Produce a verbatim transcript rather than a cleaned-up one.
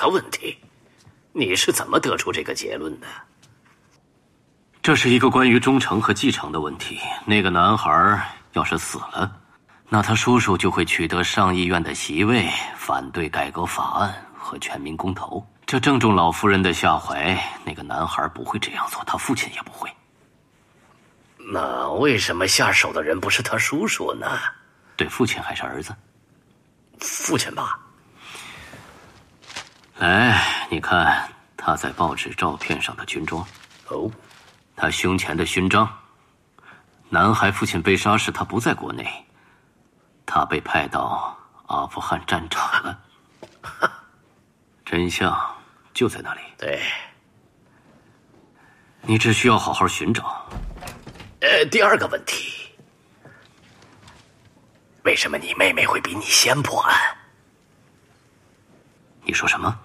个问题。你是怎么得出这个结论的？ 这是一个关于忠诚和继承的问题。那个男孩要是死了，那他叔叔就会取得上议院的席位，反对改革法案和全民公投。这正中老夫人的下怀。那个男孩不会这样做，他父亲也不会。 那为什么下手的人不是他叔叔呢？ 对父亲还是儿子？ 父亲吧。 来，你看他在报纸照片上的军装。 哦， 他胸前的勋章。男孩父亲被杀时他不在国内，他被派到阿富汗战场了。真相就在那里。 对， 你只需要好好寻找。 呃，第二个问题，为什么你妹妹会比你先破案？ 你说什么？